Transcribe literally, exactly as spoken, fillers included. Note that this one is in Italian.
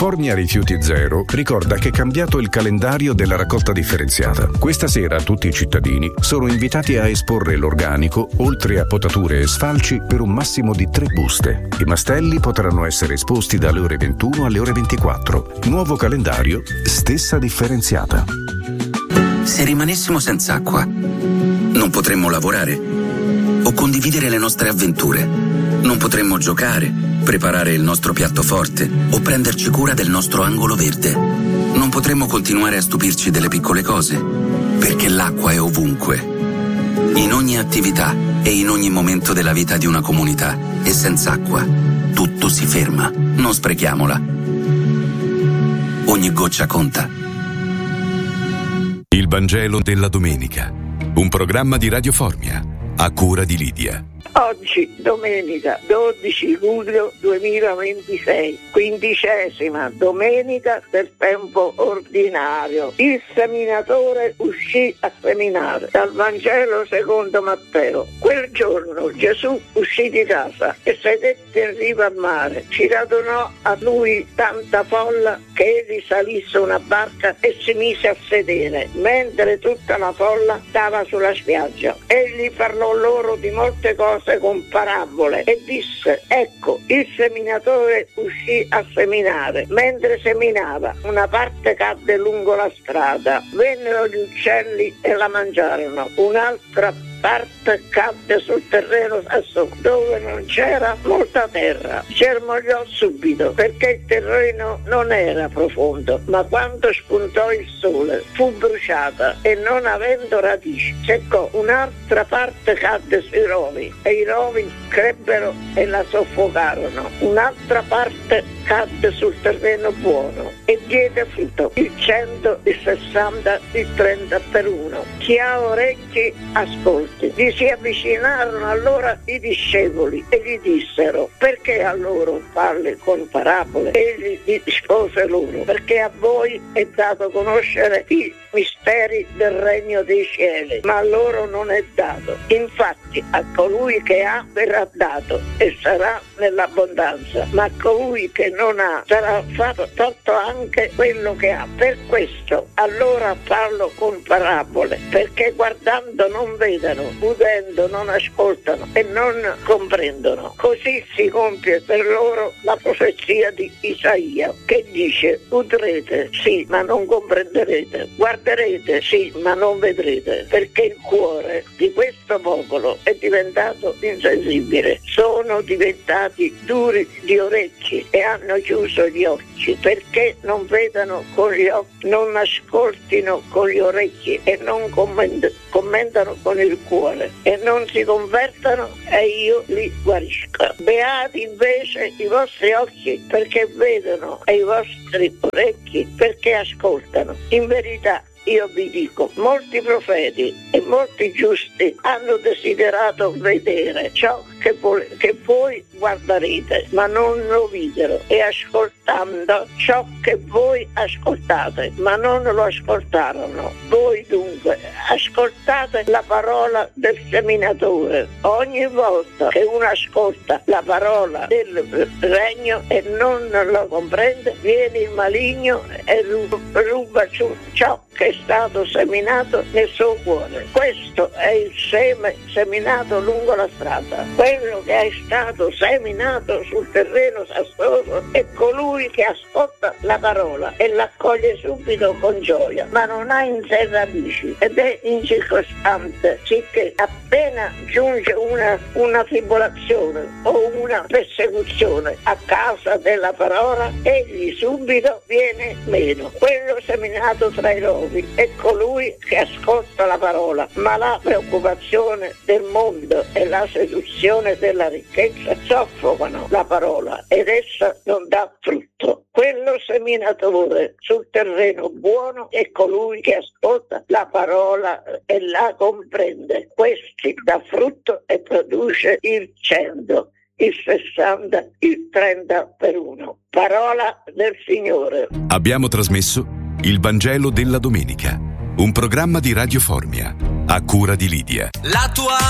Formia Rifiuti Zero ricorda che è cambiato il calendario della raccolta differenziata. Questa sera tutti i cittadini sono invitati a esporre l'organico, oltre a potature e sfalci, per un massimo di tre buste. I mastelli potranno essere esposti dalle ore ventuno alle ore ventiquattro. Nuovo calendario, stessa differenziata. Se rimanessimo senza acqua, non potremmo lavorare o condividere le nostre avventure. Non potremmo giocare, preparare il nostro piatto forte o prenderci cura del nostro angolo verde. Non potremmo continuare a stupirci delle piccole cose, perché l'acqua è ovunque, in ogni attività e in ogni momento della vita di una comunità. E senza acqua tutto si ferma. Non sprechiamola. Ogni goccia conta. Il Vangelo della domenica, un programma di Radio Formia a cura di Lidia. Oggi, domenica dodici luglio duemilaventisei, quindicesima domenica del tempo ordinario. Il seminatore uscì a seminare. Dal Vangelo secondo Matteo. Quel giorno Gesù uscì di casa e sedette in riva al mare. Si radunò a lui tanta folla che egli salì su una barca e si mise a sedere, mentre tutta la folla stava sulla spiaggia. Egli parlò loro di molte cose con parabole e disse: ecco, il seminatore uscì a seminare. Mentre seminava, una parte cadde lungo la strada, vennero gli uccelli e la mangiarono. Un'altra parte cadde sul terreno sasso, dove non c'era molta terra. Germogliò subito perché il terreno non era profondo, ma quando spuntò il sole fu bruciata e non avendo radici seccò. Un'altra parte cadde sui rovi e i rovi crebbero e la soffocarono. Un'altra parte cadde sul terreno buono e diede frutto, il cento, il sessanta, il trenta per uno. Chi ha orecchi ascolti. Gli si avvicinarono allora i discepoli e gli dissero: perché a loro parli con parabole? Egli rispose loro: perché a voi è dato conoscere i misteri del regno dei cieli, ma a loro non è dato. Infatti a colui che ha verrà dato e sarà nell'abbondanza, ma a colui che non ha sarà fatto tolto anche quello che ha. Per questo allora parlo con parabole, perché guardando non vedano, udendo non ascoltano e non comprendono. Così si compie per loro la profezia di Isaia, che dice: udrete sì, ma non comprenderete, guarderete sì, ma non vedrete, perché il cuore di questo popolo è diventato insensibile, sono diventati duri di orecchi e hanno chiuso gli occhi, perché non vedano con gli occhi, non ascoltino con gli orecchi e non comment- commentano con il cuore e non si convertano e io li guarisco. Beati invece i vostri occhi perché vedono e i vostri orecchi perché ascoltano. In verità io vi dico, molti profeti e molti giusti hanno desiderato vedere ciò che, vo- che voi guarderete, ma non lo videro, e ascoltando ciò che voi ascoltate, ma non lo ascoltarono. Voi dunque ascoltate la parola del seminatore. Ogni volta che uno ascolta la parola del regno e non lo comprende, viene il maligno e ruba, ruba ciò che è stato seminato nel suo cuore. Questo è il seme seminato lungo la strada. Quello che è stato seminato sul terreno sassoso è colui che ascolta la parola e l'accoglie subito con gioia, ma non ha in sé radici ed è incircostante, sicché appena giunge una, una tribolazione o una persecuzione a causa della parola, egli subito viene meno. Quello seminato tra i rovi è colui che ascolta la parola, ma la preoccupazione del mondo e la seduzione della ricchezza soffocano la parola ed essa non dà frutto. Quello seminatore sul terreno buono è colui che ascolta la parola e la comprende. Questi dà frutto e produce il cento, il sessanta, il trenta per uno. Parola del Signore. Abbiamo trasmesso Il Vangelo della domenica, un programma di Radio Formia a cura di Lidia. La tua